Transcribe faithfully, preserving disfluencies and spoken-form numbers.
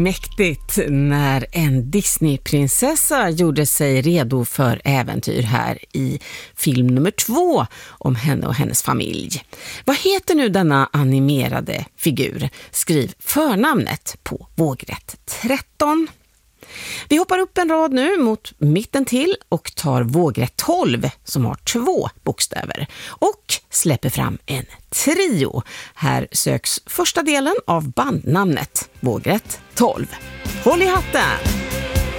mäktigt när en Disney-prinsessa gjorde sig redo för äventyr här i film nummer två om henne och hennes familj. Vad heter nu denna animerade figur? Skriv förnamnet på vågrätt tretton. Vi hoppar upp en rad nu mot mitten till och tar vågrätt tolv som har två bokstäver och släpper fram en trio. Här söks första delen av bandnamnet vågrätt tolv. Håll i hatten!